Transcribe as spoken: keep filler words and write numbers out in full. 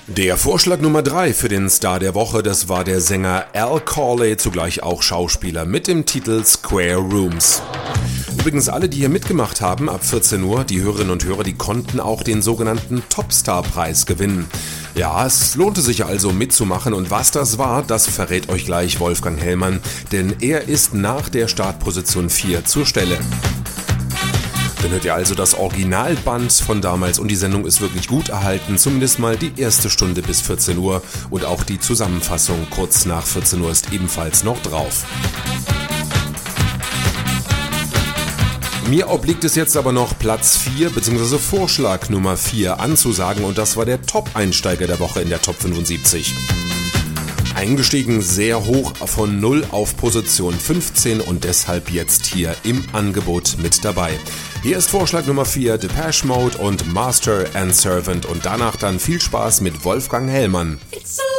Der Vorschlag Nummer drei für den Star der Woche, das war der Sänger Al Corley, zugleich auch Schauspieler, mit dem Titel Square Rooms. Übrigens, alle, die hier mitgemacht haben, ab vierzehn Uhr, die Hörerinnen und Hörer, die konnten auch den sogenannten Topstar-Preis gewinnen. Ja, es lohnte sich also mitzumachen, und was das war, das verrät euch gleich Wolfgang Hellmann, denn er ist nach der Startposition vier zur Stelle. Dann hört ihr also das Originalband von damals, und die Sendung ist wirklich gut erhalten, zumindest mal die erste Stunde bis vierzehn Uhr, und auch die Zusammenfassung kurz nach vierzehn Uhr ist ebenfalls noch drauf. Mir obliegt es jetzt aber noch Platz vier bzw. Vorschlag Nummer vier anzusagen, und das war der Top-Einsteiger der Woche in der Top fünfundsiebzig. Eingestiegen sehr hoch von null auf Position fünfzehn und deshalb jetzt hier im Angebot mit dabei. Hier ist Vorschlag Nummer vier, Depeche Mode und Master and Servant, und danach dann viel Spaß mit Wolfgang Hellmann. It's